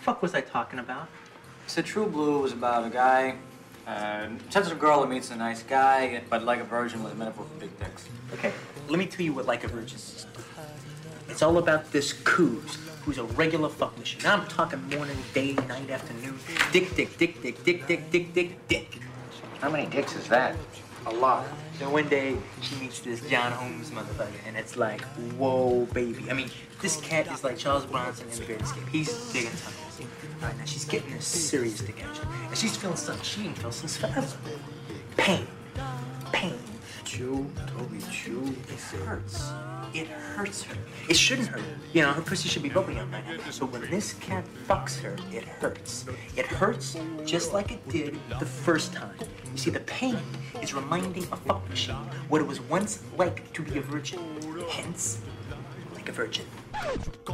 fuck was I talking about? So True Blue was about a guy, sensitive girl who meets a nice guy, but like a virgin with a metaphor for big dicks. Okay, let me tell you what Like a Virgin is. It's all about this Coos, who's a regular fuck machine. Now I'm talking morning, day, night, afternoon. Dick, dick, dick, dick, dick, dick, dick, dick, dick. How many dicks is that? A lot. So one day, she meets this John Holmes motherfucker, and it's like, whoa, baby. I mean, this cat is like Charles Bronson in The Great Escape. He's big and tough. All right, now she's getting this serious dick action, and she's feeling something she ain't felt since forever. Pain. Pain. Chew, Toby, chew. It hurts. It hurts her. It shouldn't hurt. You know, her pussy should be bubbly on right now. So when this cat fucks her, it hurts. It hurts just like it did the first time. You see, the pain is reminding a fuck machine what it was once like to be a virgin. Hence, like a virgin.